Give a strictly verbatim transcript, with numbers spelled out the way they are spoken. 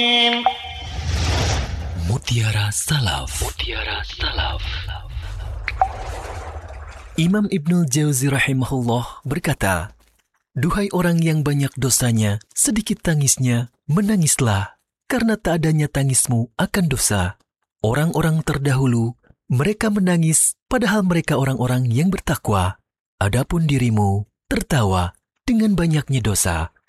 Mutiara Salaf. Mutiara Salaf. Imam Ibnul Jauzi rahimahullah berkata, "Duhai orang yang banyak dosanya, sedikit tangisnya, menangislah, karena tak adanya tangismu akan dosa. Orang-orang terdahulu, mereka menangis, padahal mereka orang-orang yang bertakwa. Adapun dirimu, tertawa dengan banyaknya dosa."